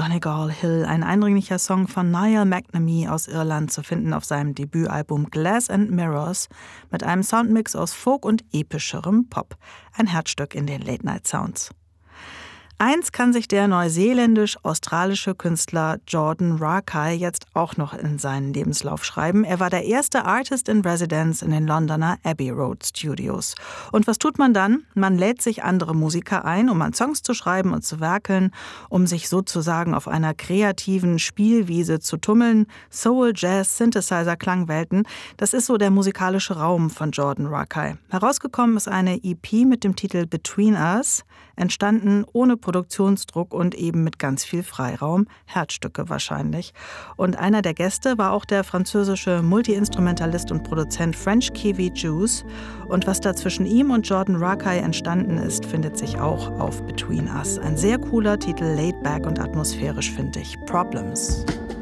Donegal Hill, ein eindringlicher Song von Niall McNamee aus Irland, zu finden auf seinem Debütalbum Glass and Mirrors mit einem Soundmix aus Folk und epischerem Pop. Ein Herzstück in den Late-Night-Sounds. Eins kann sich der neuseeländisch-australische Künstler Jordan Rakei jetzt auch noch in seinen Lebenslauf schreiben. Er war der erste Artist in Residence in den Londoner Abbey Road Studios. Und was tut man dann? Man lädt sich andere Musiker ein, um an Songs zu schreiben und zu werkeln, um sich sozusagen auf einer kreativen Spielwiese zu tummeln. Soul, Jazz, Synthesizer, Klangwelten, das ist so der musikalische Raum von Jordan Rakei. Herausgekommen ist eine EP mit dem Titel Between Us, entstanden ohne Produktionsdruck und eben mit ganz viel Freiraum, Herzstücke wahrscheinlich. Und einer der Gäste war auch der französische Multi-Instrumentalist und Produzent French Kiwi Juice. Und was da zwischen ihm und Jordan Rakei entstanden ist, findet sich auch auf Between Us. Ein sehr cooler Titel, laid back und atmosphärisch, finde ich. Problems.